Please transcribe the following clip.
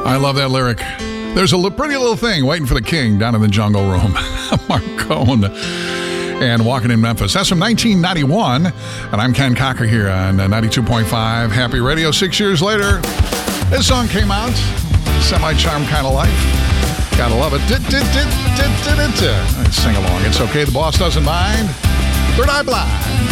I love that lyric. There's a pretty little thing waiting for the king down in the jungle room. Marcone and Walking in Memphis. That's from 1991. And I'm Ken Cocker here on 92.5 Happy Radio. 6 years later, this song came out. Semi-charm kind of life. Gotta love it. Sing along. It's okay. The boss doesn't mind. Third Eye Blind.